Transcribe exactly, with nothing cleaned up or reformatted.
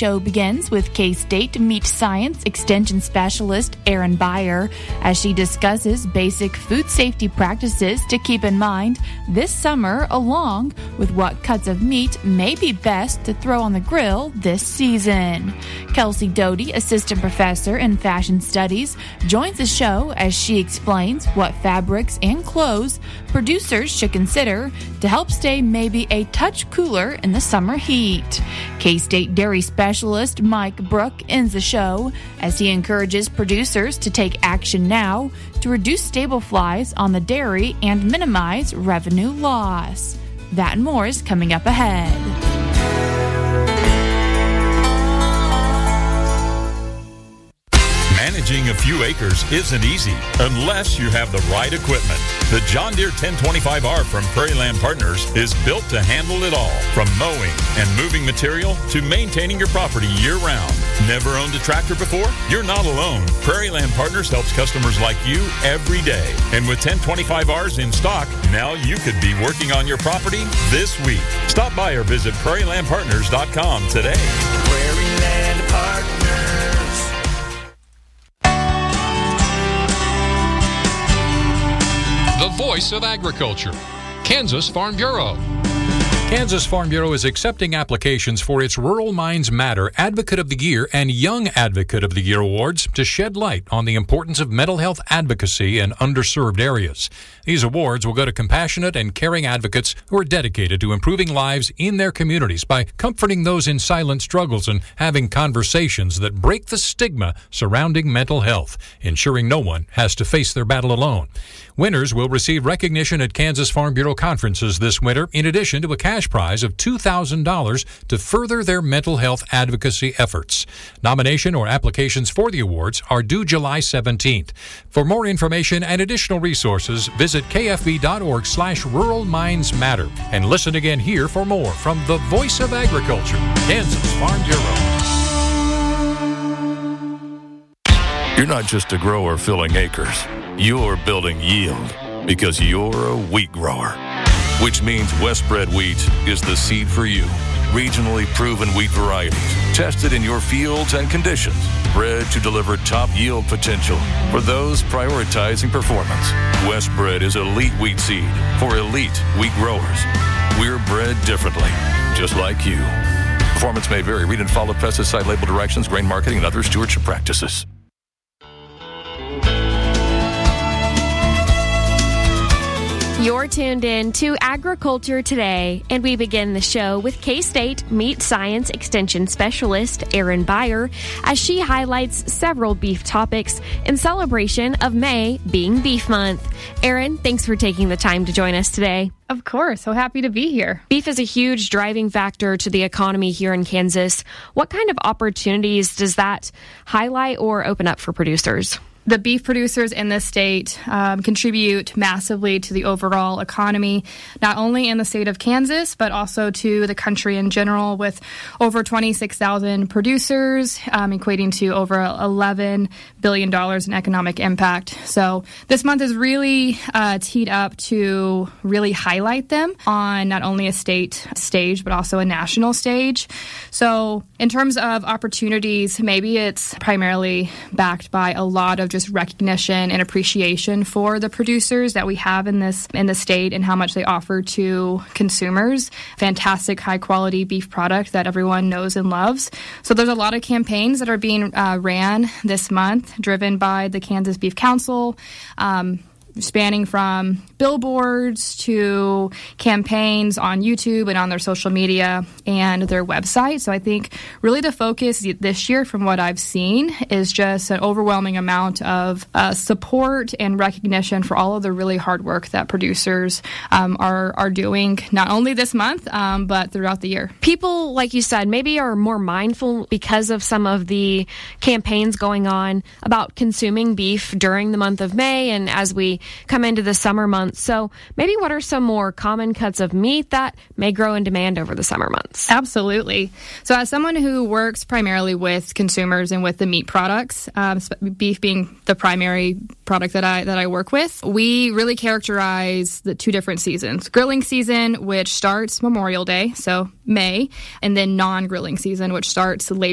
show begins with K-State Meat Science Extension Specialist Erin Beyer as she discusses basic food safety practices to keep in mind this summer, along with what cuts of meat may be best to throw on the grill this season. Kelsey Doty, Assistant Professor in Fashion Studies, joins the show as she explains what fabrics and clothes producers should consider to help stay maybe a touch cooler in the summer heat. K-State Dairy Specialist Mike Brook ends the show as he encourages producers to take action now to reduce stable flies on the dairy and minimize revenue loss. That and more is coming up ahead. Managing a few acres isn't easy unless you have the right equipment. The John Deere ten twenty-five R from Prairie Land Partners is built to handle it all, from mowing and moving material to maintaining your property year-round. Never owned a tractor before? You're not alone. Prairie Land Partners helps customers like you every day. And with ten twenty-five Rs in stock, now you could be working on your property this week. Stop by or visit prairie land partners dot com today. Prairie Land Partners. The voice of agriculture, Kansas Farm Bureau. Kansas Farm Bureau is accepting applications for its Rural Minds Matter Advocate of the Year and Young Advocate of the Year awards to shed light on the importance of mental health advocacy in underserved areas. These awards will go to compassionate and caring advocates who are dedicated to improving lives in their communities by comforting those in silent struggles and having conversations that break the stigma surrounding mental health, ensuring no one has to face their battle alone. Winners will receive recognition at Kansas Farm Bureau conferences this winter, in addition to a cash prize of two thousand dollars to further their mental health advocacy efforts. Nomination or applications for the awards are due July seventeenth. For more information and additional resources, visit kfb.org slash Rural Minds Matter. And listen again here for more from the Voice of Agriculture, Kansas Farm Bureau. You're not just a grower filling acres. You're building yield because you're a wheat grower, which means Westbred wheat is the seed for you. Regionally proven wheat varieties, tested in your fields and conditions, bred to deliver top yield potential for those prioritizing performance. Westbred is elite wheat seed for elite wheat growers. We're bred differently, just like you. Performance may vary. Read and follow pesticide label directions, grain marketing, and other stewardship practices. You're tuned in to Agriculture Today, and we begin the show with K-State Meat Science Extension Specialist Erin Beyer as she highlights several beef topics in celebration of May being Beef Month. Erin, thanks for taking the time to join us today. Of course. So happy to be here. Beef is a huge driving factor to the economy here in Kansas. What kind of opportunities does that highlight or open up for producers? The beef producers in this state um, contribute massively to the overall economy, not only in the state of Kansas, but also to the country in general, with over twenty-six thousand producers, um, equating to over eleven billion dollars in economic impact. So this month is really uh, teed up to really highlight them on not only a state stage, but also a national stage. So in terms of opportunities, maybe it's primarily backed by a lot of just recognition and appreciation for the producers that we have in this in the state and how much they offer to consumers. Fantastic, high quality beef product that everyone knows and loves. So there's a lot of campaigns that are being uh, ran this month, driven by the Kansas Beef Council, um, spanning from billboards to campaigns on YouTube and on their social media and their website. So I think really the focus this year, from what I've seen, is just an overwhelming amount of uh, support and recognition for all of the really hard work that producers um, are, are doing, not only this month, um, but throughout the year. People, like you said, maybe are more mindful because of some of the campaigns going on about consuming beef during the month of May and as we come into the summer months. So maybe what are some more common cuts of meat that may grow in demand over the summer months? Absolutely. So as someone who works primarily with consumers and with the meat products, um, beef being the primary product that I that I work with, we really characterize the two different seasons. Grilling season, which starts Memorial Day, so May, and then non-grilling season, which starts Labor